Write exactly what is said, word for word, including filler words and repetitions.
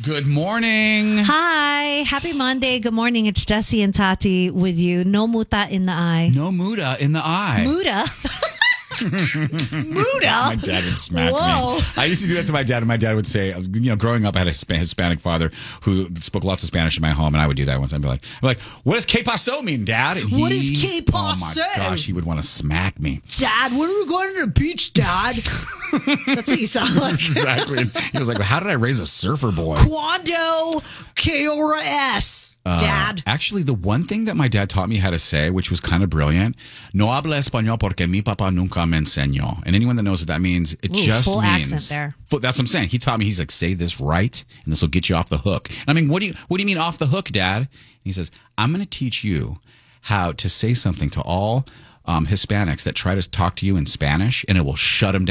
Good morning. Hi. Happy Monday. Good morning. It's Jesse and Tati with you. No muta in the eye. No muda in the eye. Muda? Muda? My dad would smack Whoa. me. I used to do that to my dad, and my dad would say, you know, growing up, I had a Hisp- Hispanic father who spoke lots of Spanish in my home, and I would do that once. I'd be like, I'm like, what does que paso mean, Dad? And What he- is que paso? Oh, my gosh, he would want to smack me. Dad, when are we going to the beach, Dad? That's what you sound like. Exactly. And he was like, well, how did I raise a surfer boy? Quando Keora S, Dad. Uh, actually, the one thing that my dad taught me how to say, which was kind of brilliant, no habla español porque mi papá nunca me enseñó. And anyone that knows what that means, it Ooh, just full means. accent there. Full- that's what I'm saying. He taught me. He's like, say this right, and this will get you off the hook. And I mean, what do you what do you mean off the hook, Dad? And he says, I'm going to teach you how to say something to all um, Hispanics that try to talk to you in Spanish, and it will shut them down.